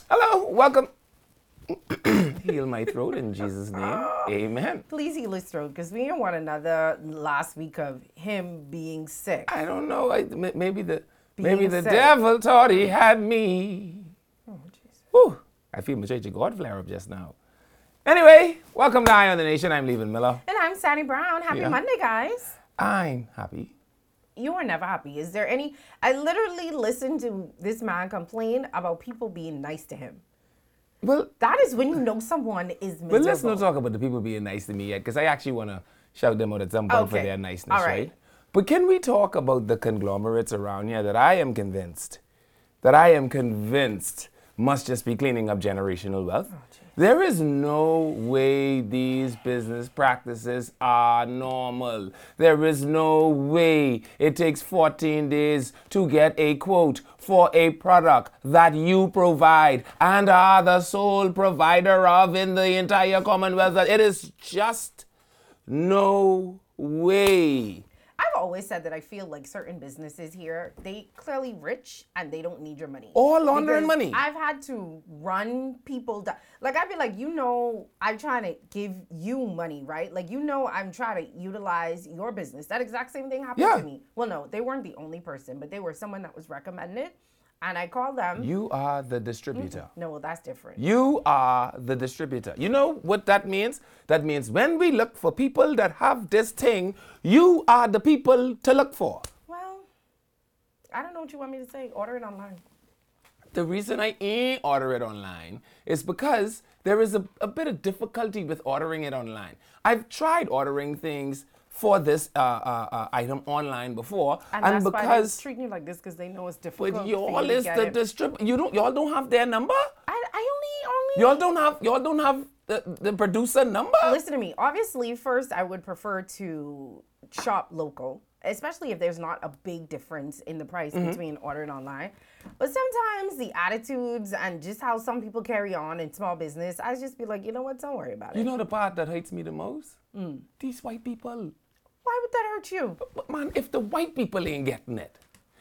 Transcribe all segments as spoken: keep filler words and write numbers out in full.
Hello, welcome. Heal my throat in Jesus' name. Amen. Please heal his throat, because we didn't want another last week of him being sick. I don't know. I, m- maybe the Being maybe the sick. devil thought he had me. Oh, Jesus. Whew. I feel my church God flare up just now. Anyway, welcome to Eye on the Nation. I'm Leavin Miller. And I'm Sandy Brown. Happy Yeah. Monday, guys. I'm happy. You are never happy. Is there any... I literally listened to this man complain about people being nice to him. Well, That is when you know someone is miserable. but let's not talk about the people being nice to me yet, because I actually want to shout them out at some point for Okay. their niceness, All right. right? But can we talk about the conglomerates around here that I am convinced, that I am convinced must just be cleaning up generational wealth? There is no way these business practices are normal. There is no way it takes fourteen days to get a quote for a product that you provide and are the sole provider of in the entire Commonwealth. It is just no way. I've always said that I feel like certain businesses here, they clearly rich and they don't need your money. All laundering Because money. I've had to run people down. Like, I'd be like, you know, I'm trying to give you money, right? Like, you know, I'm trying to utilize your business. That exact same thing happened Yeah. to me. Well, no, they weren't the only person, but they were someone that was recommended. And I called them. You are the distributor. No, well, that's different. You are the distributor. You know what that means? That means when we look for people that have this thing, you are the people to look for. Well, I don't know what you want me to say. Order it online. The reason I ain't order it online is because there is a, a bit of difficulty with ordering it online. I've tried ordering things for this uh, uh, uh, item online before, And, and, that's why they're because treating you like this, because they know it's difficult. but for y'all you to is get the it. distrib- you don't y'all don't have their number. I, I only only Y'all don't have y'all don't have the, the producer number. listen to me. Obviously, first I would prefer to shop local, especially if there's not a big difference in the price Mm-hmm. between ordering online. But sometimes the attitudes and just how some people carry on in small business, I just be like, you know what? Don't worry about You it. know the part that hurts me the most? Mm. These white people. Why would that hurt you? But man, if the white people ain't getting it.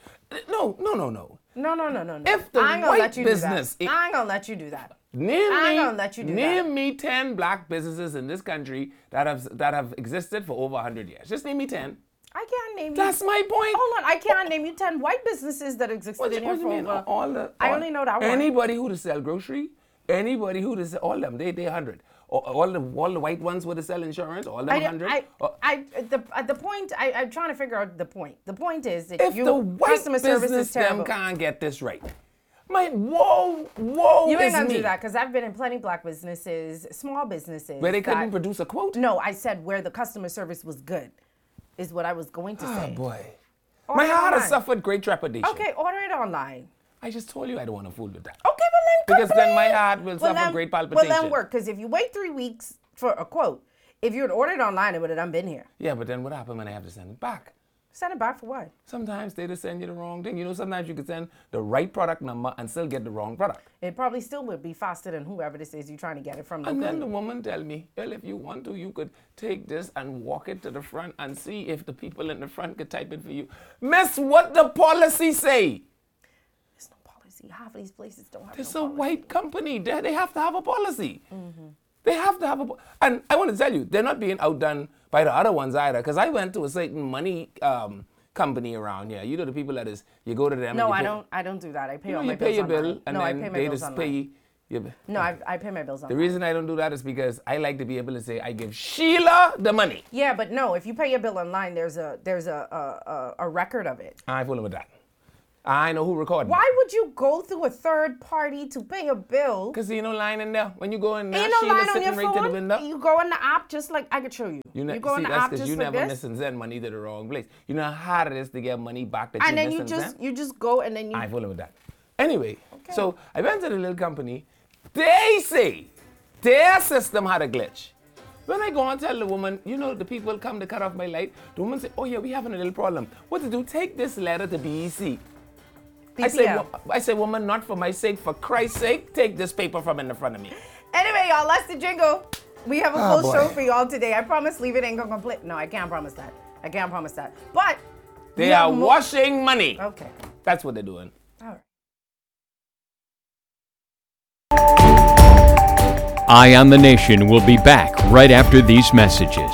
No, no, no, no. No, no, no, no, no. If the I ain't gonna white let you business- do that. I ain't gonna let you do that. Name I ain't me, gonna let you do name that. me ten black businesses in this country that have that have existed for over one hundred years. Just name me ten. I can't name you. That's my point. Hold on, I can't name you ten white businesses that existed What, you- in here what you for mean? over. All the, I all- only know that one. Anybody who to sell grocery, anybody who to sell, all them, they they one hundred. All, all the all the white ones who to sell insurance, all them I, one hundred. I, Oh, I, the, uh, the point, I, I'm trying to figure out the point. The point is that if you, the white customer service business is them terrible. can't get this right, my whoa, whoa You ain't is gonna me. do that, because I've been in plenty black businesses, small businesses. Where they couldn't that- produce a quote? No, I said where the customer service was good, is what I was going to Oh say. boy. Order My it heart has online. suffered great trepidation. Okay, order it online. I just told you I don't want to fool with that. Okay, well then Because then my complain. heart will suffer then, great Well palpitation. then work, because if you wait three weeks for a quote, if you had ordered online, it would have done been here. Yeah, but then what happened when I have to send it back? Send it back for what? Sometimes they just send you the wrong thing. You know, sometimes you could send the right product number and still get the wrong product. It probably still would be faster than whoever this is you're trying to get it from. And then locally. the woman tell me, well, if you want to, you could take this and walk it to the front and see if the people in the front could type it for you. Miss, what the policy say? There's no policy. Half of these places don't have It's no a policy. white company. They, they have to have a policy. Mm-hmm. They have to have a... po- And I want to tell you, they're not being outdone by the other ones either. Because I went to a certain money um, company around here. You know the people that is, you go to them No, and you I pay, don't. I don't do that. I pay You know, all my you pay bills your online. bill and no, I then pay my they bills just online. pay your bill. No, I, I pay my bills The online. reason I don't do that is because I like to be able to say I give Sheila the money. Yeah, but no. If you pay your bill online, there's a there's a a, a, a record of it. I fool with that. I know who recorded. Why would you go through a third party to pay a bill? Because you know line in there. When you go in there, Ain't no Sheila line on sitting your right to the phone. window. You go in the app just like I could show you. You, ne- you go see, in the that's app because just you like never this, miss and send money to the wrong place. You know how hard it is to get money back that and you then you miss just and send? you just go and then you. I follow with that. Anyway, so I went to the little company. They say their system had a glitch. When I go and tell the woman, you know, the people come to cut off my light, the woman say, oh yeah, we having a little problem. What to do? Take this letter to B E C. I say, B P L. wo- I say, woman, not for my sake, for Christ's sake, take this paper from in the front of me. Anyway, y'all, that's the jingle. We have a Oh, full boy. show for y'all today. I promise, leave it ain't gonna complete. No, I can't promise that. I can't promise that. But They we have are mo- washing money. Okay. That's what they're doing. All right. Eye on the Nation will be back right after these messages.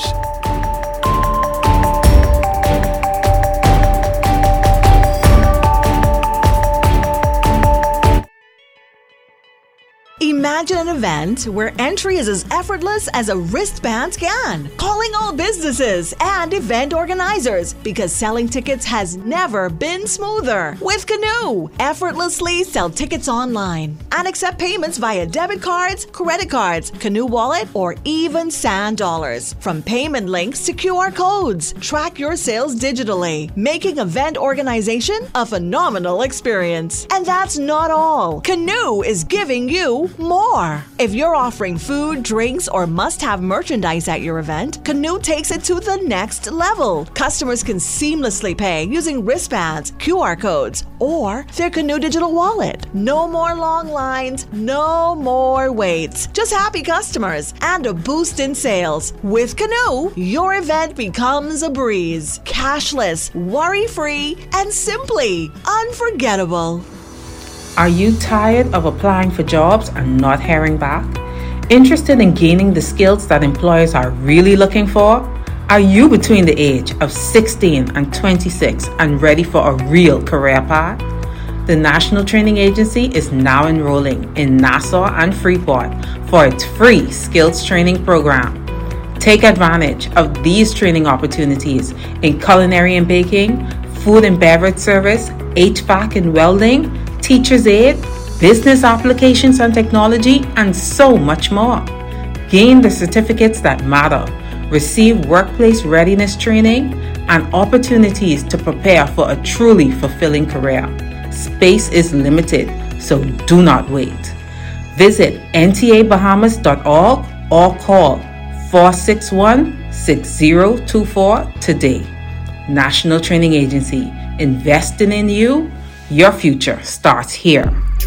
Imagine an event where entry is as effortless as a wristband scan. Calling all businesses and event organizers because selling tickets has never been smoother. With Canoe, effortlessly sell tickets online and accept payments via debit cards, credit cards, Canoe Wallet, or even Sand Dollars. From payment links to Q R codes, track your sales digitally, making event organization a phenomenal experience. And that's not all. Canoe is giving you more. If you're offering food, drinks, or must-have merchandise at your event, Canoe takes it to the next level. Customers can seamlessly pay using wristbands, Q R codes, or their Canoe digital wallet. No more long lines, no more waits. Just happy customers and a boost in sales. With Canoe, your event becomes a breeze. Cashless, worry-free, and simply unforgettable. Are you tired of applying for jobs and not hearing back? Interested in gaining the skills that employers are really looking for? Are you between the age of sixteen and twenty-six and ready for a real career path? The National Training Agency is now enrolling in Nassau and Freeport for its free skills training program. Take advantage of these training opportunities in culinary and baking, food and beverage service, H V A C and welding, teacher's aid, business applications and technology, and so much more. Gain the certificates that matter, receive workplace readiness training, and opportunities to prepare for a truly fulfilling career. Space is limited, so do not wait. Visit N T A Bahamas dot org or call four six one, six zero two four today. National Training Agency, investing in you. Your future starts here.